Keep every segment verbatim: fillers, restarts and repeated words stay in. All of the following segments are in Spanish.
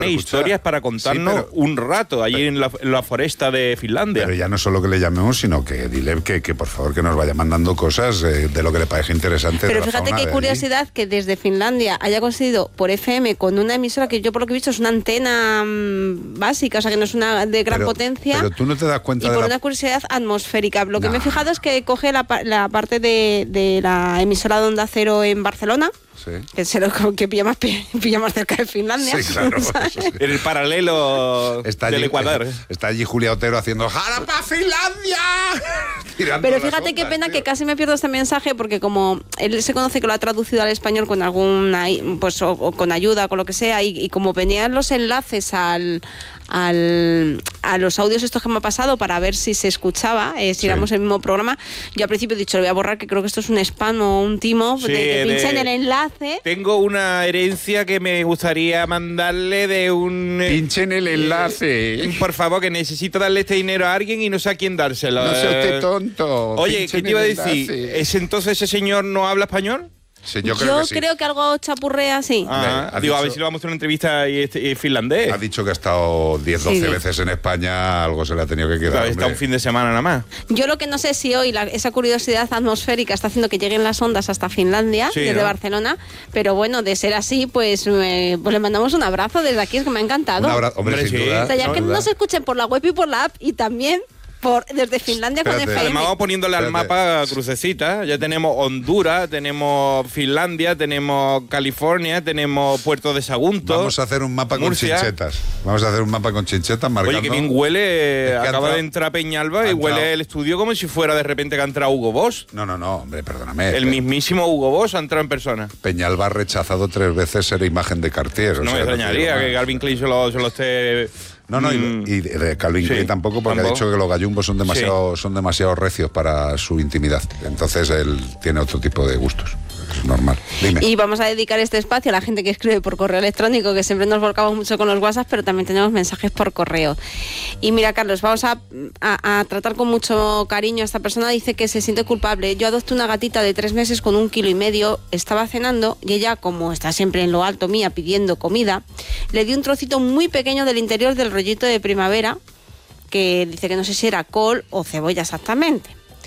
historias para contarnos sí, pero, un rato allí pero, en, la, en la foresta de Finlandia. Pero ya no solo que le llamemos, sino que dile que, que por favor que nos vaya mandando cosas eh, de lo que le parece interesante. Pero fíjate qué curiosidad que desde Finlandia haya conseguido por F M con una emisora que yo por lo que he visto es una antena mmm, básica, o sea que no es una de gran pero, potencia. Pero tú no te das cuenta y de por la... una curiosidad atmosférica. Lo que no. me he fijado es que coge la, la parte de, de la emisora de Onda Cero en Barcelona. Sí. Que, se lo, que pilla, más, pilla más cerca de Finlandia. Sí, claro. Sí. En el paralelo está del allí, Ecuador. Está allí Julia Otero haciendo ¡Jala pa' Finlandia! Pero fíjate qué pena tío. que casi me pierdo este mensaje porque como él se conoce que lo ha traducido al español con alguna pues o, o con ayuda, con lo que sea, y, y como venían los enlaces al... Al, a los audios estos que me ha pasado para ver si se escuchaba, eh, si sí. éramos el mismo programa. Yo al principio he dicho, lo voy a borrar, que creo que esto es un spam o un timo, sí, de que pinchen el enlace. Tengo una herencia que me gustaría mandarle de un... Pinchen el enlace. Eh, por favor, que necesito darle este dinero a alguien y no sé a quién dárselo. No sea usted tonto. Oye, Pinchen ¿qué te iba a decir? Enlace. ¿Es entonces ese señor no habla español? Sí, yo yo creo que, sí. creo que algo chapurrea, sí. Ah, digo, dicho, a ver si lo vamos a hacer una entrevista y, este, y finlandés. Ha dicho que ha estado diez, doce sí, veces en España, algo se le ha tenido que quedar. Está un fin de semana nada más. Yo lo que no sé si hoy la, esa curiosidad atmosférica está haciendo que lleguen las ondas hasta Finlandia, sí, desde ¿no? Barcelona, pero bueno, de ser así, pues, eh, pues le mandamos un abrazo desde aquí, es que me ha encantado. Un abrazo, hombre, hombre sin sí. duda. O sea, ya no, que duda. nos escuchen por la web y por la app y también... Por, desde Finlandia Espérate. con F M. Además vamos poniéndole Espérate. al mapa crucecitas. Ya tenemos Honduras, tenemos Finlandia, tenemos California, tenemos Puerto de Sagunto. Vamos a hacer un mapa Murcia. con chinchetas. Vamos a hacer un mapa con chinchetas marcando. Oye, que bien huele. Es que acaba entrado, de entrar Peñalba y huele entrado. el estudio como si fuera de repente que ha entrado Hugo Boss. No, no, no, hombre, perdóname. El mismísimo Hugo Boss ha entrado en persona. Peñalba ha rechazado tres veces ser imagen de Cartier. No o sea, me extrañaría que Calvin Klein se lo, se lo esté... No, no, mm. y, y de Calvin Klein sí, tampoco, porque tampoco. ha dicho que los gallumbos son demasiado, sí. son demasiado recios para su intimidad. Entonces él tiene otro tipo de gustos. Es normal. Dime. Y vamos a dedicar este espacio a la gente que escribe por correo electrónico, que siempre nos volcamos mucho con los WhatsApp, pero también tenemos mensajes por correo. Y mira, Carlos, vamos a, a, a tratar con mucho cariño a esta persona. Dice que se siente culpable. Yo adopté una gatita de tres meses con un kilo y medio. Estaba cenando y ella, como está siempre en lo alto mía pidiendo comida, le di un trocito muy pequeño del interior del rollito de primavera, que dice que no sé si era col o cebolla exactamente.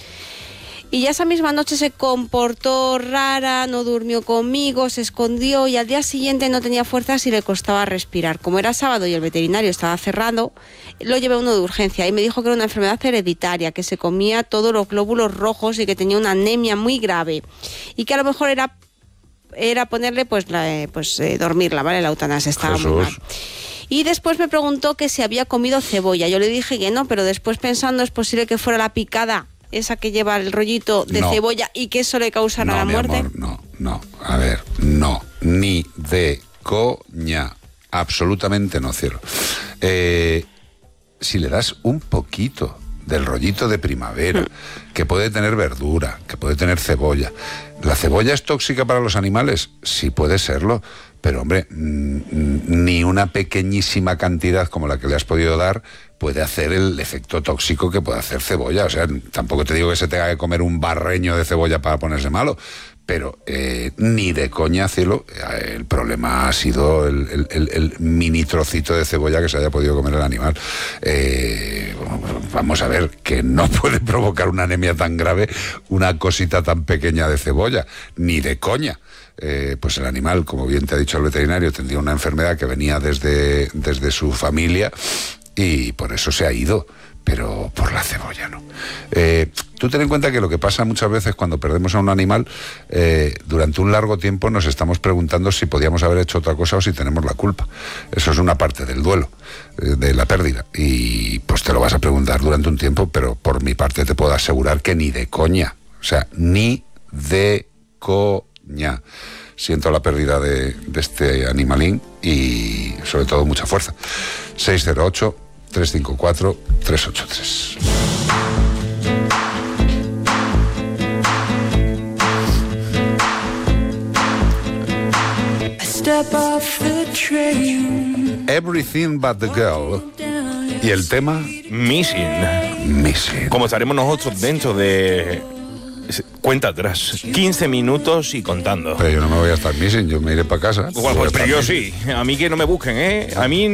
Y ya esa misma noche se comportó rara, no durmió conmigo, se escondió y al día siguiente no tenía fuerzas y le costaba respirar. Como era sábado y el veterinario estaba cerrado, lo llevé a uno de urgencia y me dijo que era una enfermedad hereditaria, que se comía todos los glóbulos rojos y que tenía una anemia muy grave y que a lo mejor era, era ponerle, pues, la, pues eh, dormirla, ¿vale? La eutanasia estaba Jesús. muy mal. Y después me preguntó que si había comido cebolla. Yo le dije que no, pero después pensando es posible que fuera la picada esa que lleva el rollito de no. cebolla y que eso le causara no, la muerte. Amor, no, no, a ver, no, ni de coña, absolutamente no, cielo. Eh, si le das un poquito del rollito de primavera, mm. que puede tener verdura, que puede tener cebolla. ¿La cebolla es tóxica para los animales? Sí puede serlo, pero hombre, ni una pequeñísima cantidad como la que le has podido dar puede hacer el efecto tóxico que puede hacer cebolla. O sea, tampoco te digo que se tenga que comer un barreño de cebolla para ponerse malo, pero eh, ni de coña, cielo, el problema ha sido el, el, el, el mini trocito de cebolla que se haya podido comer el animal. Eh, vamos a ver, que no puede provocar una anemia tan grave una cosita tan pequeña de cebolla, ni de coña. Eh, pues el animal, como bien te ha dicho el veterinario, tendría una enfermedad que venía desde, desde su familia y por eso se ha ido, pero por la cebolla no. Eh, tú ten en cuenta que lo que pasa muchas veces cuando perdemos a un animal, eh, durante un largo tiempo nos estamos preguntando si podíamos haber hecho otra cosa o si tenemos la culpa. Eso es una parte del duelo, eh, de la pérdida, y pues te lo vas a preguntar durante un tiempo, pero por mi parte te puedo asegurar que ni de coña, o sea, ni de coña. Siento la pérdida de, de este animalín y sobre todo mucha fuerza. seis cero ocho, tres cinco cuatro, tres ocho tres. Everything But The Girl. Y el tema Missing. Missing. Como estaremos nosotros dentro de Cuenta atrás. quince minutos y contando. Pero yo no me voy a estar missing, yo me iré para casa. Bueno, pues, pero yo sí. A mí que no me busquen, ¿eh? A mí